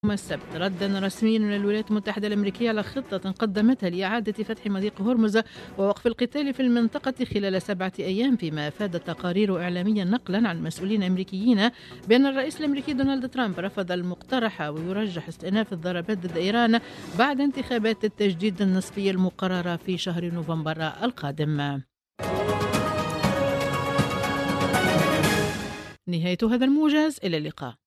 السبت ردا رسميا من الولايات المتحدة الأمريكية على خطة قدمتها لإعادة فتح مضيق هرمز ووقف القتال في المنطقة خلال 7 أيام، فيما أفادت تقارير إعلامية نقلا عن مسؤولين أمريكيين بأن الرئيس الأمريكي دونالد ترامب رفض المقترح ويرجح استئناف الضربات ضد إيران بعد انتخابات التجديد النصفية المقررة في شهر نوفمبر القادم. نهاية هذا الموجز، إلى اللقاء.